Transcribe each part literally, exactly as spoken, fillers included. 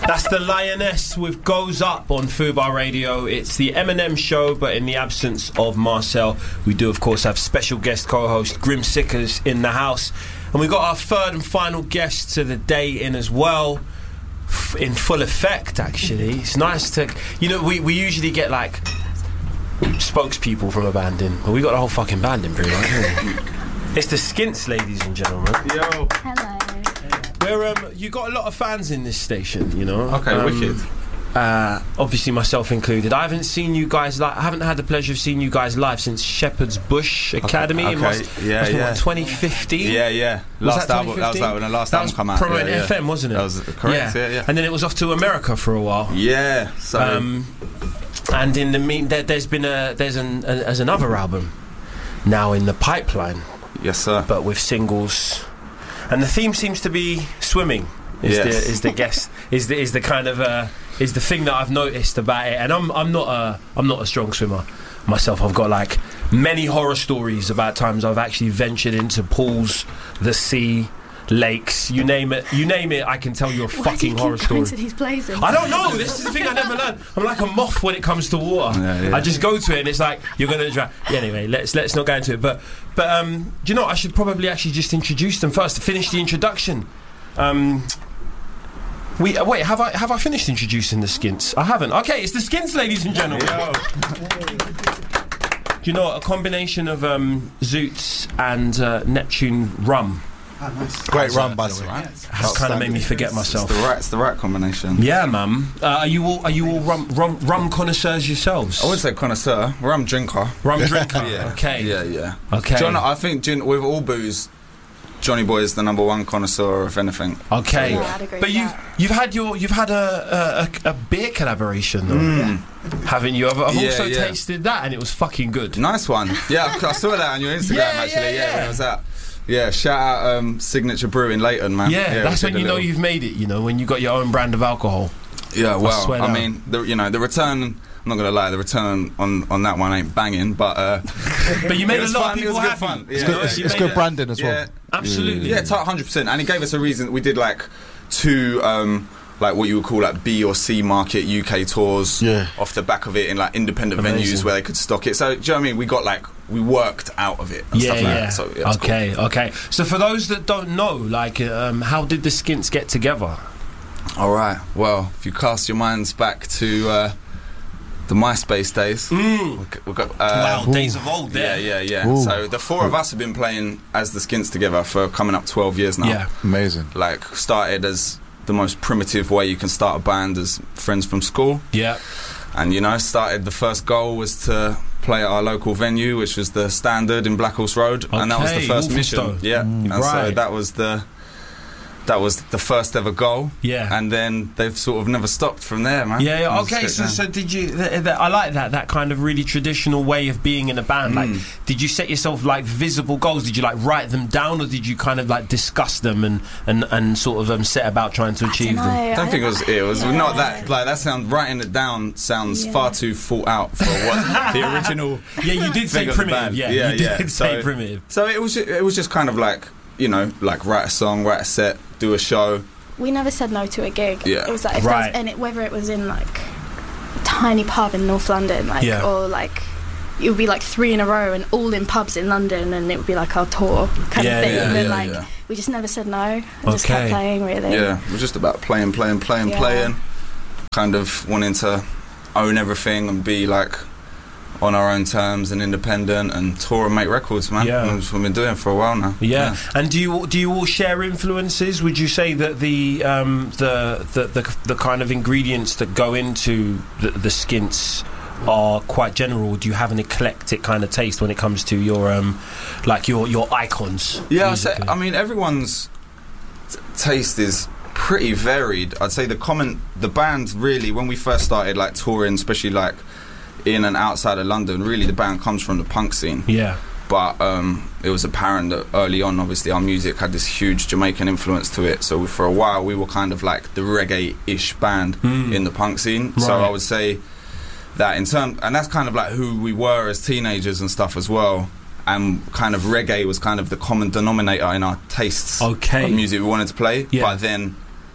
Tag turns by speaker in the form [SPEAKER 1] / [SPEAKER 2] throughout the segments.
[SPEAKER 1] That's the Lioness with Goes Up on Fubar Radio. It's the Eminem show, but in the absence of Marcel, we do of course have special guest co-host Grim Sickers in the house, and we got our third and final guest to the day in as well, f- in full effect. Actually, it's nice to, you know, we, we usually get like spokespeople from a band in, but we got the whole fucking band in pretty much. It's the Skints, ladies and gentlemen.
[SPEAKER 2] Yo.
[SPEAKER 3] Hello.
[SPEAKER 1] Where um, you got a lot of fans in this station, you know.
[SPEAKER 2] Okay,
[SPEAKER 1] um,
[SPEAKER 2] wicked.
[SPEAKER 1] Uh, obviously myself included. I haven't seen you guys li- I haven't had the pleasure of seeing you guys live since Shepherd's Bush Academy.
[SPEAKER 2] Okay,
[SPEAKER 1] It must,
[SPEAKER 2] okay. yeah,
[SPEAKER 1] must be
[SPEAKER 2] yeah.
[SPEAKER 1] What, twenty fifteen?
[SPEAKER 2] Yeah, yeah.
[SPEAKER 1] Was
[SPEAKER 2] Last
[SPEAKER 1] that
[SPEAKER 2] album. That was like when the last
[SPEAKER 1] that
[SPEAKER 2] album
[SPEAKER 1] was
[SPEAKER 2] come out.
[SPEAKER 1] Promo
[SPEAKER 2] yeah, yeah.
[SPEAKER 1] F M, wasn't it?
[SPEAKER 2] That was correct. Yeah, yeah.
[SPEAKER 1] And then it was off to America for a while.
[SPEAKER 2] Yeah. So.
[SPEAKER 1] Um, and in the mean, there, there's been a there's an a, there's another album now in the pipeline.
[SPEAKER 2] Yes, sir.
[SPEAKER 1] But with singles, and the theme seems to be swimming. Is
[SPEAKER 2] yes.
[SPEAKER 1] the is the guess is the is the kind of uh, is the thing that I've noticed about it, and I'm I'm not a I'm not a strong swimmer myself. I've got like many horror stories about times I've actually ventured into pools, the sea, lakes, you name it, you name it. I can tell you a
[SPEAKER 3] Why
[SPEAKER 1] fucking
[SPEAKER 3] do you
[SPEAKER 1] horror
[SPEAKER 3] keep going
[SPEAKER 1] story.
[SPEAKER 3] to these places?
[SPEAKER 1] I don't know. This is the thing I never learned. I'm like a moth when it comes to water.
[SPEAKER 2] Yeah, yeah.
[SPEAKER 1] I just go to it, and it's like you're gonna drown. Yeah, anyway, let's let's not go into it. But but um, do you know what? I should probably actually just introduce them first. To finish the introduction. Um, we uh, wait. Have I have I finished introducing the Skints? I haven't. Okay, it's the Skints, ladies and gentlemen. Do you know what? A combination of um, Zoots and uh, Neptune rum.
[SPEAKER 4] Oh, nice.
[SPEAKER 5] Great
[SPEAKER 1] Has,
[SPEAKER 5] run,
[SPEAKER 1] uh,
[SPEAKER 5] by the way.
[SPEAKER 2] right.
[SPEAKER 1] Has kind of made me forget myself.
[SPEAKER 2] It's the right, it's the right combination.
[SPEAKER 1] Yeah, mum. Uh, are you all are you all rum rum, rum connoisseurs yourselves?
[SPEAKER 2] I would say connoisseur, rum drinker.
[SPEAKER 1] Rum drinker.
[SPEAKER 2] Yeah.
[SPEAKER 1] Okay.
[SPEAKER 2] Yeah, yeah.
[SPEAKER 1] Okay.
[SPEAKER 2] John, I think gin, with all booze, Johnny Boy is the number one connoisseur of anything.
[SPEAKER 1] Okay.
[SPEAKER 3] Yeah, I'd agree
[SPEAKER 1] But
[SPEAKER 3] with
[SPEAKER 1] you've
[SPEAKER 3] that.
[SPEAKER 1] you've had your you've had a a, a, a beer collaboration, though,
[SPEAKER 2] Mm.
[SPEAKER 1] haven't you? I've, I've
[SPEAKER 2] Yeah,
[SPEAKER 1] also
[SPEAKER 2] yeah.
[SPEAKER 1] tasted that, and it was fucking good.
[SPEAKER 2] Nice one. Yeah, I saw that on your Instagram
[SPEAKER 1] Yeah,
[SPEAKER 2] actually.
[SPEAKER 1] yeah,
[SPEAKER 2] Yeah,
[SPEAKER 1] yeah.
[SPEAKER 2] when I was out. Yeah, shout out um, Signature Brewing Leighton, man.
[SPEAKER 1] Yeah,
[SPEAKER 2] we
[SPEAKER 1] that's
[SPEAKER 2] did
[SPEAKER 1] when
[SPEAKER 2] a
[SPEAKER 1] you know
[SPEAKER 2] little-
[SPEAKER 1] you've made it. You know, when you got your own brand of alcohol.
[SPEAKER 2] Yeah, well,
[SPEAKER 1] swear
[SPEAKER 2] I,
[SPEAKER 1] down.
[SPEAKER 2] mean, the, you know, the return. I'm not gonna lie, the return on, on that one ain't banging, but uh,
[SPEAKER 1] But you made
[SPEAKER 2] it
[SPEAKER 1] a
[SPEAKER 2] was
[SPEAKER 1] lot
[SPEAKER 2] fun,
[SPEAKER 1] of
[SPEAKER 2] it
[SPEAKER 1] people
[SPEAKER 2] was good
[SPEAKER 1] happy.
[SPEAKER 2] fun.
[SPEAKER 5] It's
[SPEAKER 2] Yeah.
[SPEAKER 5] good, it's,
[SPEAKER 1] You
[SPEAKER 5] it's
[SPEAKER 1] made
[SPEAKER 5] good
[SPEAKER 1] a-
[SPEAKER 5] branding as well.
[SPEAKER 2] Yeah,
[SPEAKER 1] Absolutely.
[SPEAKER 2] yeah, one hundred percent. And it gave us a reason. We did like two, um, like what you would call like B or C market U K tours
[SPEAKER 5] Yeah.
[SPEAKER 2] off the back of it in like independent
[SPEAKER 1] Amazing.
[SPEAKER 2] venues where they could stock it. So, do you know what I mean? We got like, we worked out of it and
[SPEAKER 1] Yeah,
[SPEAKER 2] stuff like
[SPEAKER 1] yeah.
[SPEAKER 2] that. So, yeah, it's cool.
[SPEAKER 1] okay, okay. So for those that don't know, like, um, how did the Skints get together?
[SPEAKER 2] All right. Well, if you cast your minds back to uh, the MySpace days,
[SPEAKER 1] Mm.
[SPEAKER 2] we've got, we've got, uh,
[SPEAKER 1] wow, days of old
[SPEAKER 2] yeah,
[SPEAKER 1] there.
[SPEAKER 2] yeah, yeah.
[SPEAKER 5] Ooh.
[SPEAKER 2] So the four of us have been playing as the Skints together for coming up twelve years now.
[SPEAKER 1] Yeah.
[SPEAKER 5] Amazing.
[SPEAKER 2] Like, started as the most primitive way you can start a band as friends from school.
[SPEAKER 1] Yeah.
[SPEAKER 2] And, you know, started, the first goal was to play at our local venue, which was the Standard in Black Horse Road. And that was the
[SPEAKER 1] Okay,
[SPEAKER 2] first mission.
[SPEAKER 1] Walthamstow.
[SPEAKER 2] Yeah. And so
[SPEAKER 1] right.
[SPEAKER 2] that was the... That was the first ever goal.
[SPEAKER 1] Yeah.
[SPEAKER 2] And then they've sort of never stopped from there, man.
[SPEAKER 1] Yeah, yeah,
[SPEAKER 2] It was
[SPEAKER 1] okay.
[SPEAKER 2] straight
[SPEAKER 1] So,
[SPEAKER 2] down.
[SPEAKER 1] so did you? Th- th- I like that. That kind of really traditional way of being in a band. Like,
[SPEAKER 2] Mm.
[SPEAKER 1] did you set yourself like visible goals? Did you like write them down, or did you kind of like discuss them and and, and sort of um, set about trying to achieve them?
[SPEAKER 2] I don't think it was. It was
[SPEAKER 3] Yeah.
[SPEAKER 2] not that. Like that sounds. Writing it down sounds
[SPEAKER 3] Yeah.
[SPEAKER 2] far too thought out for what the original.
[SPEAKER 1] Yeah, you did say
[SPEAKER 2] thing of the
[SPEAKER 1] primitive.
[SPEAKER 2] band.
[SPEAKER 1] Yeah,
[SPEAKER 2] Yeah,
[SPEAKER 1] you did
[SPEAKER 2] yeah.
[SPEAKER 1] say
[SPEAKER 2] So-
[SPEAKER 1] primitive.
[SPEAKER 2] So it was. Ju- it was just kind of like, you know, like write a song, write a set, do a show.
[SPEAKER 3] We never said no to a gig.
[SPEAKER 2] Yeah.
[SPEAKER 3] It was like if
[SPEAKER 1] Right.
[SPEAKER 3] there was, and it, whether it was in like a tiny pub in North London, like
[SPEAKER 1] Yeah.
[SPEAKER 3] or like it would be like three in a row and all in pubs in London, and it would be like our tour kind
[SPEAKER 1] Yeah,
[SPEAKER 3] of thing.
[SPEAKER 1] yeah,
[SPEAKER 3] and then
[SPEAKER 2] yeah,
[SPEAKER 3] like
[SPEAKER 2] yeah.
[SPEAKER 3] we just never said no. And just
[SPEAKER 1] Okay.
[SPEAKER 3] kept playing really.
[SPEAKER 2] Yeah, it was just about playing, playing, playing,
[SPEAKER 3] Yeah.
[SPEAKER 2] playing. Kind of wanting to own everything and be like on our own terms and independent and tour and make records, man.
[SPEAKER 1] Yeah.
[SPEAKER 2] And that's what we've been doing for a while now.
[SPEAKER 1] Yeah. And do you do you all share influences? Would you say that the um, the, the the the kind of ingredients that go into the, the Skints are quite general? Do you have an eclectic kind of taste when it comes to your um, like your your icons?
[SPEAKER 2] Yeah, I say,
[SPEAKER 1] musically?
[SPEAKER 2] I mean, everyone's t- taste is pretty varied. I'd say the common, the band really, when we first started like touring, especially like in and outside of London, really the band comes from the punk scene.
[SPEAKER 1] Yeah.
[SPEAKER 2] But um, it was apparent that early on, obviously, our music had this huge Jamaican influence to it. So for a while, we were kind of like the reggae-ish band
[SPEAKER 1] Mm.
[SPEAKER 2] in the punk scene. So
[SPEAKER 1] Right.
[SPEAKER 2] I would say that in terms, and that's kind of like who we were as teenagers and stuff as well. And kind of reggae was kind of the common denominator in our tastes
[SPEAKER 1] Okay.
[SPEAKER 2] of music we wanted to play.
[SPEAKER 1] Yeah.
[SPEAKER 2] But then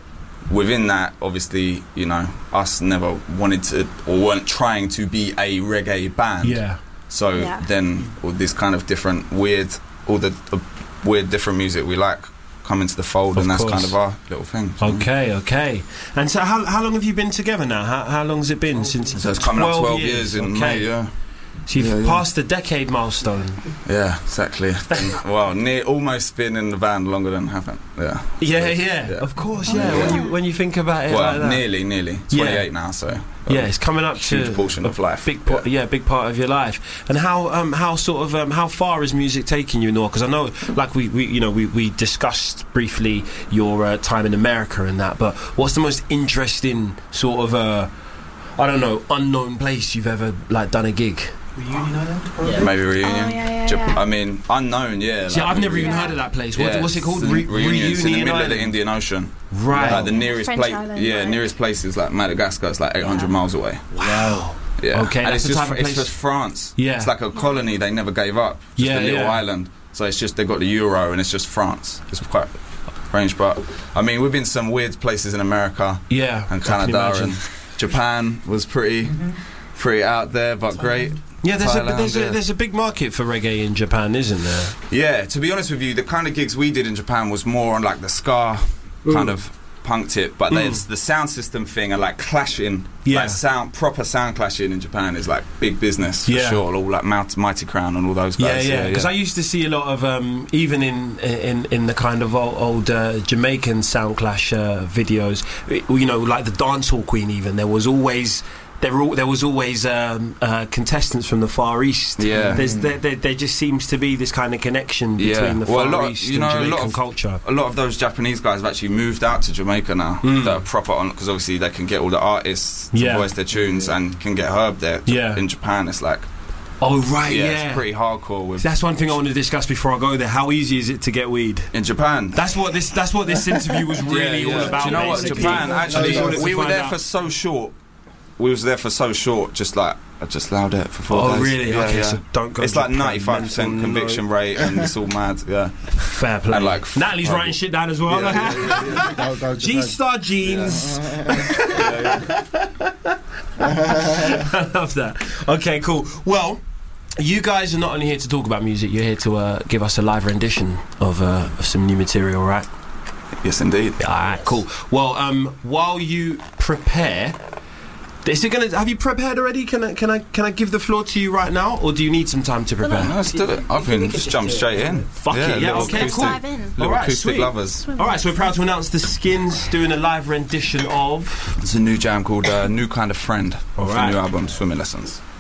[SPEAKER 2] within that, obviously, you know, us never wanted to or weren't trying to be a reggae band.
[SPEAKER 1] Yeah.
[SPEAKER 2] So
[SPEAKER 3] Yeah.
[SPEAKER 2] then all this kind of different weird, all the uh, weird different music we like come into the fold,
[SPEAKER 1] Of
[SPEAKER 2] and that's
[SPEAKER 1] course.
[SPEAKER 2] kind of our little thing.
[SPEAKER 1] Okay, okay. And so, how how long have you been together now? How how long has it been since?
[SPEAKER 2] So it's coming up twelve years in
[SPEAKER 1] okay.
[SPEAKER 2] May. Yeah,
[SPEAKER 1] So you've
[SPEAKER 2] Yeah, yeah.
[SPEAKER 1] passed the decade milestone.
[SPEAKER 2] yeah, exactly. Well, near almost been in the band longer than haven't. Yeah.
[SPEAKER 1] Yeah, yeah,
[SPEAKER 2] Yeah.
[SPEAKER 1] of course, yeah.
[SPEAKER 3] Oh,
[SPEAKER 1] When
[SPEAKER 3] yeah.
[SPEAKER 1] you when you think about it
[SPEAKER 2] Well,
[SPEAKER 1] like that.
[SPEAKER 2] nearly, nearly.
[SPEAKER 1] Yeah.
[SPEAKER 2] twenty-eight now, so.
[SPEAKER 1] Yeah, it's coming up
[SPEAKER 2] Huge
[SPEAKER 1] to
[SPEAKER 2] portion
[SPEAKER 1] a
[SPEAKER 2] of life.
[SPEAKER 1] Big part, yeah.
[SPEAKER 2] Yeah.
[SPEAKER 1] big part of your life. And how um how sort of um how far is music taking you, Noah? Because I know, like we, we you know we, we discussed briefly your uh, time in America and that. But what's the most interesting sort of uh I don't know unknown place you've ever like done a gig?
[SPEAKER 4] Reunion Island? probably?
[SPEAKER 2] Maybe Reunion.
[SPEAKER 3] Oh, yeah, yeah,
[SPEAKER 2] Jap-
[SPEAKER 3] yeah.
[SPEAKER 2] I mean, unknown, yeah.
[SPEAKER 1] See,
[SPEAKER 2] like,
[SPEAKER 1] I've never even
[SPEAKER 3] Yeah.
[SPEAKER 1] heard of that place. What,
[SPEAKER 2] yeah,
[SPEAKER 1] what's it called?
[SPEAKER 2] it's
[SPEAKER 1] Re-
[SPEAKER 2] in- Reunion. It's in the middle of the
[SPEAKER 1] Island?
[SPEAKER 2] Indian Ocean.
[SPEAKER 1] Right.
[SPEAKER 2] Like the nearest
[SPEAKER 3] French
[SPEAKER 2] place,
[SPEAKER 3] island,
[SPEAKER 2] yeah,
[SPEAKER 3] right?
[SPEAKER 2] nearest place is like Madagascar. It's like eight hundred
[SPEAKER 3] Yeah.
[SPEAKER 2] miles away.
[SPEAKER 1] Wow.
[SPEAKER 2] Yeah.
[SPEAKER 1] Okay,
[SPEAKER 2] and
[SPEAKER 1] that's
[SPEAKER 2] it's
[SPEAKER 1] the
[SPEAKER 2] just
[SPEAKER 1] type of
[SPEAKER 2] it's
[SPEAKER 1] place-
[SPEAKER 2] just France.
[SPEAKER 1] Yeah.
[SPEAKER 2] It's like a colony they never gave up. Just
[SPEAKER 1] Yeah,
[SPEAKER 2] a little
[SPEAKER 1] yeah.
[SPEAKER 2] island. So it's just they've got the euro and it's just France. It's quite strange, but I mean we've been to some weird places in America
[SPEAKER 1] Yeah.
[SPEAKER 2] and
[SPEAKER 1] I can
[SPEAKER 2] Canada
[SPEAKER 1] imagine.
[SPEAKER 2] and Japan was pretty pretty out there, but great.
[SPEAKER 1] Yeah, there's a
[SPEAKER 2] Thailand,
[SPEAKER 1] there's a
[SPEAKER 2] yeah.
[SPEAKER 1] there's a big market for reggae in Japan, isn't there?
[SPEAKER 2] Yeah, to be honest with you, the kind of gigs we did in Japan was more on like the ska kind of punk tip, but
[SPEAKER 1] Mm.
[SPEAKER 2] there's the sound system thing and like clashing,
[SPEAKER 1] Yeah.
[SPEAKER 2] like sound proper sound clashing in Japan is like big business for
[SPEAKER 1] Yeah.
[SPEAKER 2] sure. All like Mount, Mighty Crown and all those
[SPEAKER 1] Yeah,
[SPEAKER 2] guys.
[SPEAKER 1] yeah. Because I used to see a lot of um, even in in in the kind of old, old uh, Jamaican sound clash uh, videos. You know, like the dancehall queen. Even there was always. There, were, al- there was always um, uh, contestants from the Far East.
[SPEAKER 2] Yeah.
[SPEAKER 1] There's, there, there, there just seems to be this kind of connection between
[SPEAKER 2] Yeah.
[SPEAKER 1] the
[SPEAKER 2] Well, a
[SPEAKER 1] Far
[SPEAKER 2] lot of-
[SPEAKER 1] East
[SPEAKER 2] you know, a
[SPEAKER 1] and
[SPEAKER 2] lot
[SPEAKER 1] Jamaican
[SPEAKER 2] of-
[SPEAKER 1] culture.
[SPEAKER 2] a lot of those Japanese guys have actually moved out to Jamaica now.
[SPEAKER 1] Mm.
[SPEAKER 2] That are proper on because obviously they can get all the artists to
[SPEAKER 1] Yeah.
[SPEAKER 2] voice their tunes and can get heard there.
[SPEAKER 1] Yeah.
[SPEAKER 2] In Japan, it's like
[SPEAKER 1] Oh right,
[SPEAKER 2] yeah,
[SPEAKER 1] yeah.
[SPEAKER 2] it's pretty hardcore. With
[SPEAKER 1] That's one thing I want to discuss before I go there. How easy is it to get weed?
[SPEAKER 2] in Japan.
[SPEAKER 1] That's what this. That's what this interview was really
[SPEAKER 2] Yeah, yeah.
[SPEAKER 1] all about.
[SPEAKER 2] Do you know what?
[SPEAKER 1] basically.
[SPEAKER 2] Japan actually,
[SPEAKER 1] I wanted to
[SPEAKER 2] we were
[SPEAKER 1] find
[SPEAKER 2] there
[SPEAKER 1] out.
[SPEAKER 2] for so short. We was there for so short, just like I just allowed it for four
[SPEAKER 1] Oh
[SPEAKER 2] days.
[SPEAKER 1] really?
[SPEAKER 2] Yeah,
[SPEAKER 1] okay,
[SPEAKER 2] yeah.
[SPEAKER 1] so don't go.
[SPEAKER 2] It's
[SPEAKER 1] to
[SPEAKER 2] like
[SPEAKER 1] Japan.
[SPEAKER 2] ninety-five percent
[SPEAKER 1] Mental
[SPEAKER 2] conviction
[SPEAKER 1] no.
[SPEAKER 2] rate, and it's all mad. Yeah,
[SPEAKER 1] Fair play.
[SPEAKER 2] And like,
[SPEAKER 1] Natalie's
[SPEAKER 2] oh.
[SPEAKER 1] writing shit down as well.
[SPEAKER 4] Don't go to
[SPEAKER 1] G Star jeans. I love that. Okay, cool. Well, you guys are not only here to talk about music. You're here to uh, give us a live rendition of, uh, of some new material, right?
[SPEAKER 2] yes, indeed.
[SPEAKER 1] All right, cool. Well, um, while you prepare. Is it gonna? Have you prepared already? Can I? Can I? Can I give the floor to you right now, or do you need some time to prepare?
[SPEAKER 2] No, let's do it. I've been just jump straight in.
[SPEAKER 1] Fuck it, yeah,
[SPEAKER 2] little
[SPEAKER 1] okay,
[SPEAKER 2] acoustic,
[SPEAKER 1] cool.
[SPEAKER 3] Dive in.
[SPEAKER 2] little
[SPEAKER 1] Alright,
[SPEAKER 2] acoustic
[SPEAKER 1] sweet.
[SPEAKER 2] lovers.
[SPEAKER 1] All right, so we're proud to announce the Skins doing a live rendition of.
[SPEAKER 2] There's a new jam called uh, "New Kind of Friend" off
[SPEAKER 1] Alright.
[SPEAKER 2] the new album, Swimming Lessons.